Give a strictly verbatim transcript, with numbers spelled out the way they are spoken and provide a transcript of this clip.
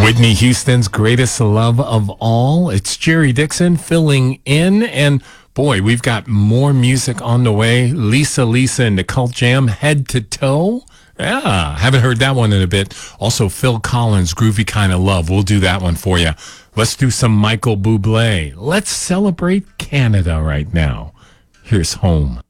Whitney Houston's greatest love of all. It's Jerry Dixon filling in. And boy, we've got more music on the way. Lisa Lisa and the Cult Jam, Head to Toe. Yeah, haven't heard that one in a bit. Also, Phil Collins, Groovy Kind of Love. We'll do that one for you. Let's do some Michael Bublé. Let's celebrate Canada right now. Here's Home.